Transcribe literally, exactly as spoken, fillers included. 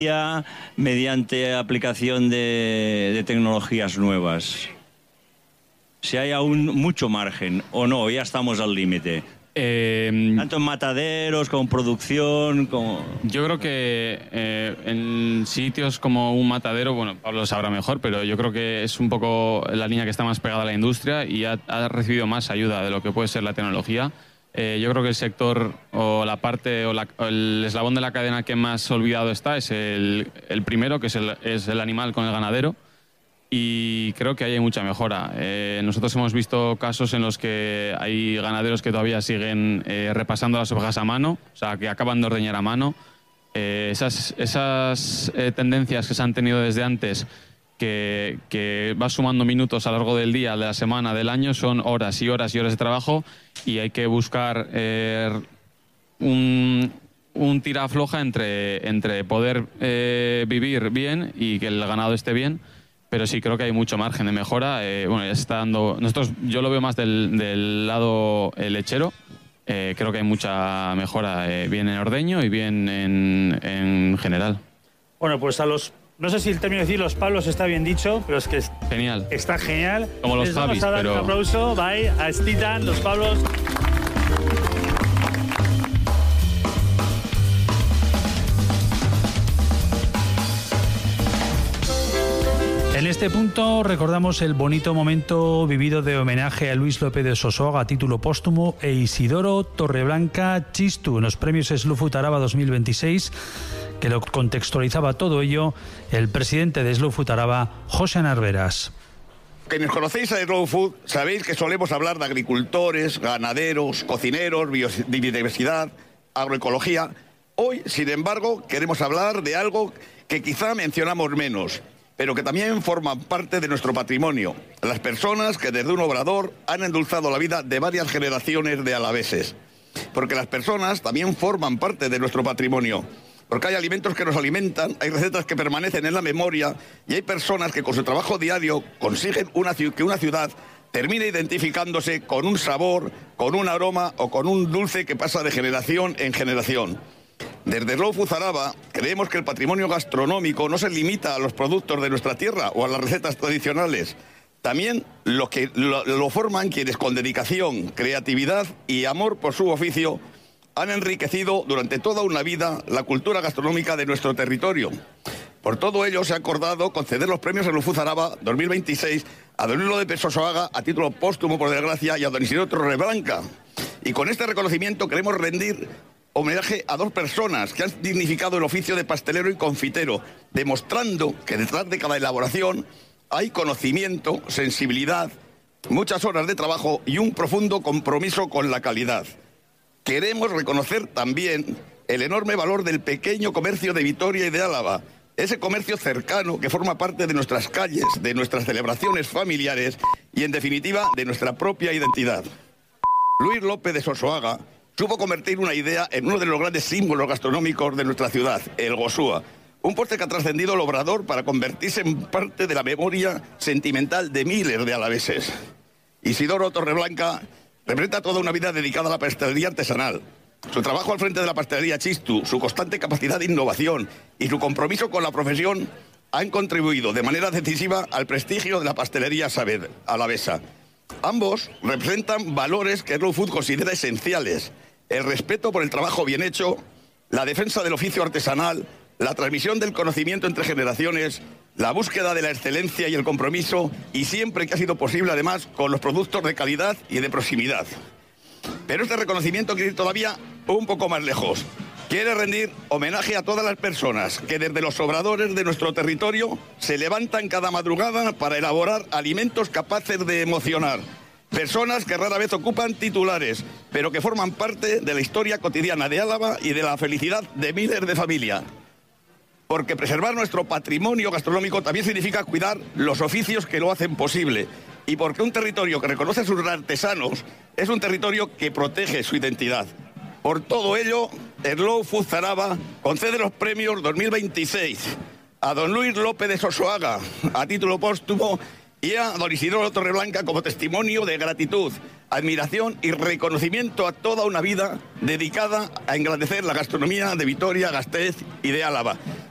mediante aplicación de, de tecnologías nuevas? Si hay aún mucho margen o no, ya estamos al límite. Eh, Tanto en mataderos, como en producción, como... Yo creo que eh, en sitios como un matadero, bueno, Pablo lo sabrá mejor, pero yo creo que es un poco la línea que está más pegada a la industria y ha, ha recibido más ayuda de lo que puede ser la tecnología. Eh, yo creo que el sector o la parte o, la, o el eslabón de la cadena que más olvidado está es el, el primero, que es el, es el animal con el ganadero. Y creo que ahí hay mucha mejora. Eh, nosotros hemos visto casos en los que hay ganaderos que todavía siguen eh, repasando las ovejas a mano, o sea, que acaban de ordeñar a mano. Eh, esas esas eh, tendencias que se han tenido desde antes, que, que va sumando minutos a lo largo del día, de la semana, del año, son horas y horas y horas de trabajo y hay que buscar eh, un... un tira floja entre, entre poder eh, vivir bien y que el ganado esté bien. Pero sí creo que hay mucho margen de mejora. Eh, bueno, ya se está dando. Nosotros, yo lo veo más del, del lado eh, lechero. Eh, creo que hay mucha mejora, eh, bien en ordeño y bien en, en general. Bueno, pues a los. No sé si el término de decir los Pablos está bien dicho, pero es que es, genial. Está genial. Como los Les Javis, vamos a dar pero... un aplauso. Bye a Stitan, los Pablos. En este punto recordamos el bonito momento vivido de homenaje a Luis López de Sosoaga a título póstumo e Isidoro Torreblanca Chistu en los premios Slow Food Araba dos mil veintiséis, que lo contextualizaba todo ello el presidente de Slow Food Araba, José Narveras. Quienes conocéis a Slow Food sabéis que solemos hablar de agricultores, ganaderos, cocineros, biodiversidad, agroecología. Hoy, sin embargo, queremos hablar de algo que quizá mencionamos menos, pero que también forman parte de nuestro patrimonio. Las personas que desde un obrador han endulzado la vida de varias generaciones de alaveses. Porque las personas también forman parte de nuestro patrimonio. Porque hay alimentos que nos alimentan, hay recetas que permanecen en la memoria y hay personas que con su trabajo diario consiguen una, que una ciudad termine identificándose con un sabor, con un aroma o con un dulce que pasa de generación en generación. Desde Slow Food Araba creemos que el patrimonio gastronómico no se limita a los productos de nuestra tierra o a las recetas tradicionales. También lo, que, lo, lo forman quienes con dedicación, creatividad y amor por su oficio han enriquecido durante toda una vida la cultura gastronómica de nuestro territorio. Por todo ello se ha acordado conceder los premios Slow Food Araba dos mil veintiséis a don Luis López de Sosoaga a título póstumo, por desgracia, y a don Isidoro Torreblanca. Y con este reconocimiento queremos rendir homenaje a dos personas que han dignificado el oficio de pastelero y confitero, demostrando que detrás de cada elaboración hay conocimiento, sensibilidad, muchas horas de trabajo y un profundo compromiso con la calidad. Queremos reconocer también el enorme valor del pequeño comercio de Vitoria y de Álava, ese comercio cercano que forma parte de nuestras calles, de nuestras celebraciones familiares y, en definitiva, de nuestra propia identidad. Luis López de Sosoaga supo convertir una idea en uno de los grandes símbolos gastronómicos de nuestra ciudad, el gosúa. Un postre que ha trascendido el obrador para convertirse en parte de la memoria sentimental de miles de alaveses. Isidoro Torreblanca representa toda una vida dedicada a la pastelería artesanal. Su trabajo al frente de la pastelería Chistu, su constante capacidad de innovación y su compromiso con la profesión han contribuido de manera decisiva al prestigio de la pastelería Saavedra alavesa. Ambos representan valores que Slow Food considera esenciales: el respeto por el trabajo bien hecho, la defensa del oficio artesanal, la transmisión del conocimiento entre generaciones, la búsqueda de la excelencia y el compromiso, y siempre que ha sido posible, además, con los productos de calidad y de proximidad. Pero este reconocimiento quiere ir todavía un poco más lejos. Quiere rendir homenaje a todas las personas que desde los obradores de nuestro territorio se levantan cada madrugada para elaborar alimentos capaces de emocionar. Personas que rara vez ocupan titulares, pero que forman parte de la historia cotidiana de Álava y de la felicidad de miles de familias. Porque preservar nuestro patrimonio gastronómico también significa cuidar los oficios que lo hacen posible. Y porque un territorio que reconoce a sus artesanos es un territorio que protege su identidad. Por todo ello, Slow Food Araba concede los premios dos mil veintiséis a don Luis López de Sosoaga a título póstumo y a don Isidoro Torreblanca como testimonio de gratitud, admiración y reconocimiento a toda una vida dedicada a engrandecer la gastronomía de Vitoria, Gasteiz y de Álava.